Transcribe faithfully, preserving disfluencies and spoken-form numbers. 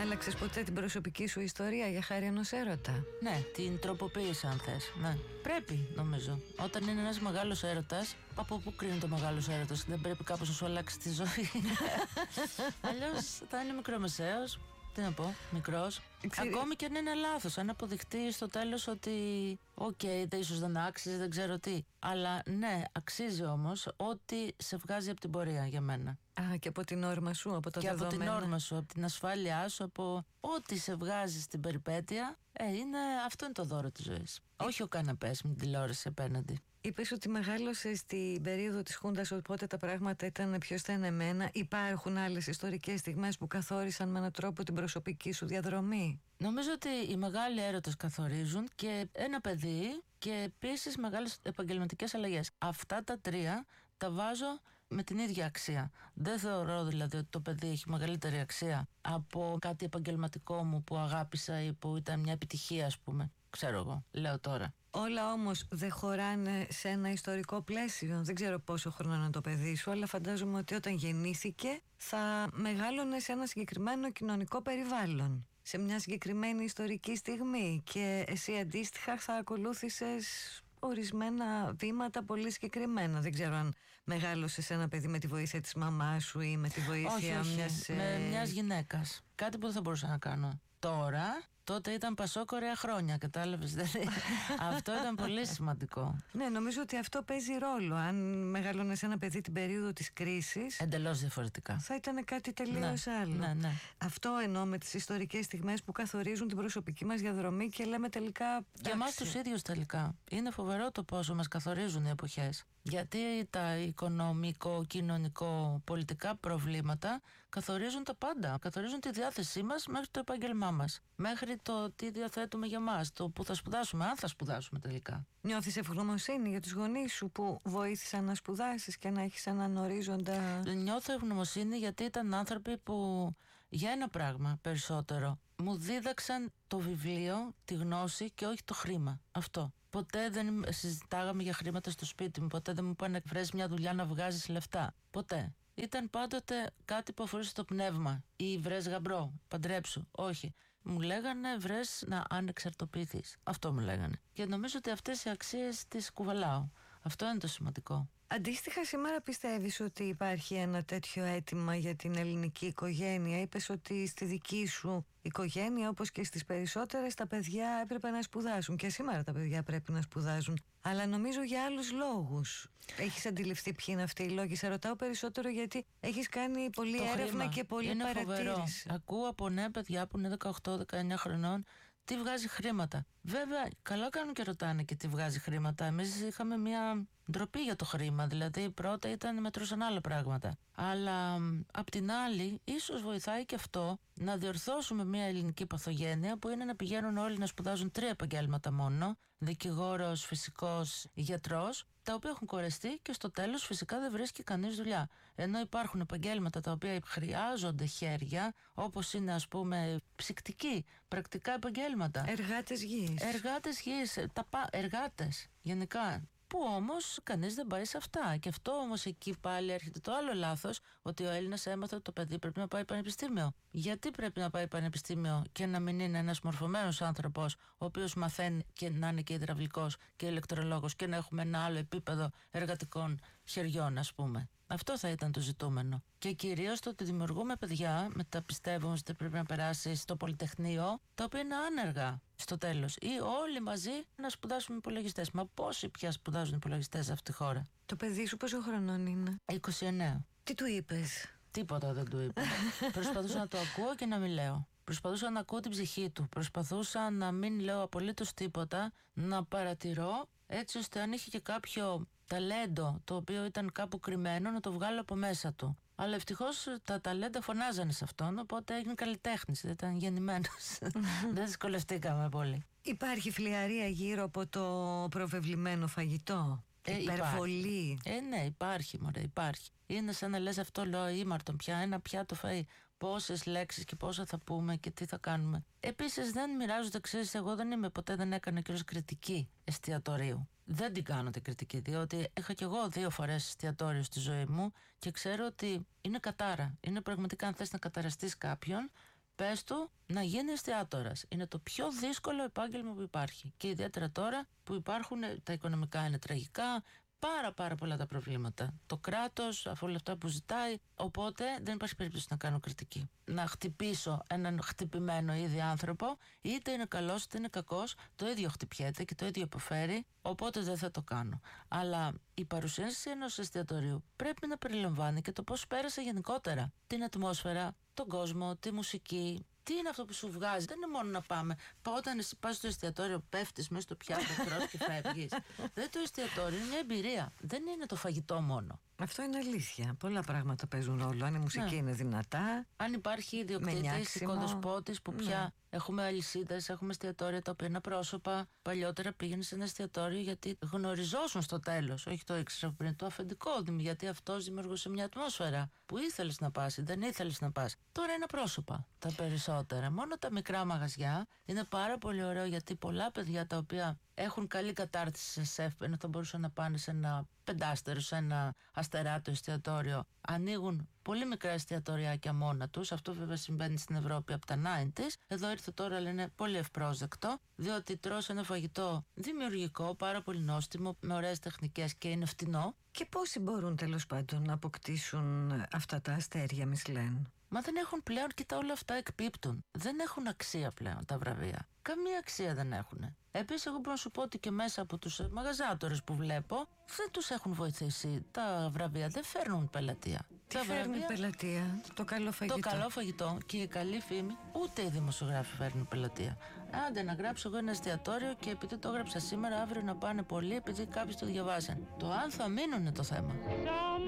Άλλαξες ποτέ την προσωπική σου ιστορία για χάρη ενός έρωτα? Ναι, την τροποποίησα αν θες. Ναι. Πρέπει, νομίζω. Όταν είναι ένας μεγάλος έρωτας, από πού κρίνει το μεγάλος έρωτας? Δεν πρέπει κάπως να σου αλλάξει τη ζωή? Αλλιώς θα είναι μικρομεσαίος. Τι να πω, μικρός. Ξέρει... Ακόμη και αν είναι λάθος, αν αποδειχτεί στο τέλος ότι οκ, okay, ίσως δεν άξιζε, δεν ξέρω τι. Αλλά ναι, αξίζει όμως ό,τι σε βγάζει από την πορεία για μένα. Α, και από την όρμα σου, από το και δεδομένα. Και από την όρμα σου, από την ασφάλειά σου, από ό,τι σε βγάζει στην περιπέτεια. Ε, είναι, αυτό είναι το δώρο της ζωής. Ε... Όχι ο καναπές με την τηλεόραση απέναντι. Είπες ότι μεγάλωσες στην περίοδο της Χούντας, οπότε τα πράγματα ήταν πιο στενεμένα. Υπάρχουν άλλες ιστορικές στιγμές που καθόρισαν με έναν τρόπο την προσωπική σου διαδρομή? Νομίζω ότι οι μεγάλοι έρωτες καθορίζουν, και ένα παιδί, και επίσης μεγάλες επαγγελματικές αλλαγές. Αυτά τα τρία τα βάζω με την ίδια αξία. Δεν θεωρώ δηλαδή ότι το παιδί έχει μεγαλύτερη αξία από κάτι επαγγελματικό μου που αγάπησα ή που ήταν μια επιτυχία, ας πούμε. Ξέρω εγώ, λέω τώρα. Όλα όμως δεν χωράνε σε ένα ιστορικό πλαίσιο. Δεν ξέρω πόσο χρόνο είναι το παιδί σου, αλλά φαντάζομαι ότι όταν γεννήθηκε θα μεγάλωνε σε ένα συγκεκριμένο κοινωνικό περιβάλλον, σε μια συγκεκριμένη ιστορική στιγμή, και εσύ αντίστοιχα θα ακολούθησες ορισμένα βήματα πολύ συγκεκριμένα. Δεν ξέρω αν μεγάλωσες ένα παιδί με τη βοήθεια της μαμάς σου ή με τη βοήθεια όχι, όχι, μιας... με μιας γυναίκας. Κάτι που δεν θα μπορούσα να κάνω τώρα. Τότε ήταν πασόκορεα χρόνια, κατάλαβες? Δηλαδή, αυτό ήταν πολύ σημαντικό. Ναι, νομίζω ότι αυτό παίζει ρόλο. Αν μεγαλώνες ένα παιδί την περίοδο της κρίσης, εντελώς διαφορετικά. Θα ήταν κάτι τελείως ναι, άλλο. Ναι, ναι. Αυτό εννοώ με τις ιστορικές στιγμές που καθορίζουν την προσωπική μας διαδρομή και λέμε τελικά. Για εμάς τους ίδιους τελικά. Είναι φοβερό το πόσο μας καθορίζουν οι εποχές. Γιατί τα οικονομικό, κοινωνικό, πολιτικά προβλήματα καθορίζουν τα πάντα. Καθορίζουν τη διάθεσή μας μέχρι το επάγγελμά μας. Μέχρι το τι διαθέτουμε για μας, το που θα σπουδάσουμε, αν θα σπουδάσουμε τελικά. Νιώθεις ευγνωμοσύνη για τους γονείς σου που βοήθησαν να σπουδάσεις και να έχεις έναν ορίζοντα? Νιώθω ευγνωμοσύνη γιατί ήταν άνθρωποι που για ένα πράγμα περισσότερο μου δίδαξαν το βιβλίο, τη γνώση και όχι το χρήμα. Αυτό. Ποτέ δεν συζητάγαμε για χρήματα στο σπίτι μου. Ποτέ δεν μου είπανε βρες μια δουλειά να βγάζεις λεφτά. Ποτέ. Ήταν πάντοτε κάτι που αφορούσε το πνεύμα. Ή βρες γαμπρό, παντρέψου. Όχι. Μου λέγανε βρες να ανεξαρτοποιηθείς. Αυτό μου λέγανε. Και νομίζω ότι αυτές οι αξίες τις κουβαλάω. Αυτό είναι το σημαντικό. Αντίστοιχα, σήμερα πιστεύεις ότι υπάρχει ένα τέτοιο αίτημα για την ελληνική οικογένεια? Είπες ότι στη δική σου οικογένεια, όπως και στις περισσότερες, τα παιδιά έπρεπε να σπουδάσουν. Και σήμερα τα παιδιά πρέπει να σπουδάζουν. Αλλά νομίζω για άλλους λόγους. Έχεις αντιληφθεί ποιοι είναι αυτοί οι λόγοι? Σε ρωτάω περισσότερο γιατί έχεις κάνει πολλή το έρευνα χρήμα. και πολλή είναι παρατήρηση. Φοβερό. Ακούω από νέα παιδιά που είναι δεκαοκτώ δεκαεννιά χρονών τι βγάζει χρήματα. Βέβαια, καλά κάνουν και ρωτάνε και τι βγάζει χρήματα. Εμείς είχαμε μια ντροπή για το χρήμα. Δηλαδή, πρώτα ήταν μετρούσαν άλλα πράγματα. Αλλά απ' την άλλη, ίσως βοηθάει και αυτό να διορθώσουμε μια ελληνική παθογένεια που είναι να πηγαίνουν όλοι να σπουδάζουν τρία επαγγέλματα μόνο. Δικηγόρος, φυσικός, γιατρός. Τα οποία έχουν κορεστεί και στο τέλος φυσικά δεν βρίσκει κανείς δουλειά. Ενώ υπάρχουν επαγγέλματα τα οποία χρειάζονται χέρια, όπως είναι ας πούμε ψυκτικοί, πρακτικά επαγγέλματα. Εργάτες γης. Εργάτες γης, τα πα... εργάτες γενικά. Που όμως κανείς δεν πάει σε αυτά. Και αυτό όμως εκεί πάλι έρχεται το άλλο λάθος, ότι ο Έλληνας έμαθε ότι το παιδί πρέπει να πάει πανεπιστήμιο. Γιατί πρέπει να πάει πανεπιστήμιο και να μην είναι ένας μορφωμένος άνθρωπος, ο οποίος μαθαίνει και να είναι και υδραυλικός και ηλεκτρολόγος και να έχουμε ένα άλλο επίπεδο εργατικών χεριών, ας πούμε? Αυτό θα ήταν το ζητούμενο. Και κυρίως το ότι δημιουργούμε παιδιά, μετά πιστεύουμε ότι πρέπει να περάσει στο Πολυτεχνείο, τα οποία είναι άνεργα στο τέλος. Ή όλοι μαζί να σπουδάσουμε υπολογιστές. Μα πόσοι πια σπουδάζουν υπολογιστές σε αυτή τη χώρα? Το παιδί σου πόσο χρονών είναι? είκοσι εννέα. Τι του είπες? Τίποτα δεν του είπα. Προσπαθούσα να το ακούω και να μην λέω. Προσπαθούσα να ακούω την ψυχή του. Προσπαθούσα να μην λέω απολύτως τίποτα. Να παρατηρώ έτσι ώστε αν είχε και κάποιο ταλέντο το οποίο ήταν κάπου κρυμμένο να το βγάλω από μέσα του. Αλλά ευτυχώς τα ταλέντα φωνάζανε σε αυτόν, οπότε έγινε καλλιτέχνης, δεν ήταν γεννημένος. Δεν δυσκολευτήκαμε πολύ. Υπάρχει φλιαρία γύρω από το προβεβλημένο φαγητό? Ε, υπερβολή? Ε, ναι, υπάρχει, μωρέ, υπάρχει. Είναι σαν να λες αυτό, λέω ήμαρτον πια, ένα πιάτο φαΐ. Πόσες λέξεις και πόσα θα πούμε και τι θα κάνουμε. Επίσης δεν μοιράζονται, ξέρεις, εγώ δεν είμαι, ποτέ δεν έκανα κυρίως κριτική εστιατορίου. Δεν την κάνω την κριτική, διότι είχα κι εγώ δύο φορές εστιατόριο στη ζωή μου και ξέρω ότι είναι κατάρα. Είναι πραγματικά, αν θες να καταραστείς κάποιον, πες του να γίνει εστιατόρας. Είναι το πιο δύσκολο επάγγελμα που υπάρχει. Και ιδιαίτερα τώρα που υπάρχουν, τα οικονομικά είναι τραγικά, πάρα πάρα πολλά τα προβλήματα. Το κράτος, αφού όλα αυτά που ζητάει, οπότε δεν υπάρχει περίπτωση να κάνω κριτική. Να χτυπήσω έναν χτυπημένο ήδη άνθρωπο, είτε είναι καλός είτε είναι κακός, το ίδιο χτυπιέται και το ίδιο υποφέρει, οπότε δεν θα το κάνω. Αλλά η παρουσίαση ενός εστιατορίου πρέπει να περιλαμβάνει και το πώς πέρασε γενικότερα. Την ατμόσφαιρα, τον κόσμο, τη μουσική. Τι είναι αυτό που σου βγάζει? Δεν είναι μόνο να πάμε. Όταν εσύ πας στο εστιατόριο, πέφτεις μέσα στο πιάτο, τρως και φεύγεις. Δεν, το εστιατόριο είναι μια εμπειρία. Δεν είναι το φαγητό μόνο. Αυτό είναι αλήθεια. Πολλά πράγματα παίζουν ρόλο. Αν η μουσική ναι. είναι δυνατά. Αν υπάρχει ιδιοκτήτης, οικοδεσπότης που πια ναι. έχουμε αλυσίδες, έχουμε εστιατόρια τα οποία είναι πρόσωπα. Παλιότερα πήγαινε σε ένα εστιατόριο γιατί γνωριζόσουν στο τέλος. Όχι το ήξερα πριν, το αφεντικό, γιατί αυτός δημιουργούσε μια ατμόσφαιρα που ήθελες να πας ή δεν ήθελες να πας. Τώρα είναι πρόσωπα τα περισσότερα. Μόνο τα μικρά μαγαζιά είναι πάρα πολύ ωραίο γιατί πολλά παιδιά τα οποία έχουν καλή κατάρτιση σε σεφ, ενώ θα μπορούσαν να πάνε σε ένα πεντάστερο, σε ένα αστεράτο εστιατόριο, ανοίγουν πολύ μικρά εστιατοριάκια μόνα τους. Αυτό βέβαια συμβαίνει στην Ευρώπη από τα ενενήντα. Εδώ ήρθε τώρα, αλλά είναι πολύ ευπρόσδεκτο, διότι τρως ένα φαγητό δημιουργικό, πάρα πολύ νόστιμο, με ωραίες τεχνικές και είναι φτηνό. Και πόσοι μπορούν τέλος πάντων να αποκτήσουν αυτά τα αστέρια Μισλέν? Μα δεν έχουν πλέον, κοίτα, όλα αυτά εκπίπτουν. Δεν έχουν αξία πλέον τα βραβεία. Καμία αξία δεν έχουν. Επίσης, εγώ μπορώ να σου πω ότι και μέσα από τους μαγαζάτορες που βλέπω, δεν τους έχουν βοηθήσει. Τα βραβεία δεν φέρνουν πελατεία. Τι τα φέρνει βραβεία... πελατεία? Το καλό φαγητό. Το καλό φαγητό και η καλή φήμη, ούτε οι δημοσιογράφοι φέρνουν πελατεία. Άντε να γράψω εγώ ένα εστιατόριο και επειδή το έγραψα σήμερα, αύριο να πάνε πολλοί, επειδή κάποιοι το διαβάζαν. Το αν θα μείνουν είναι το θέμα.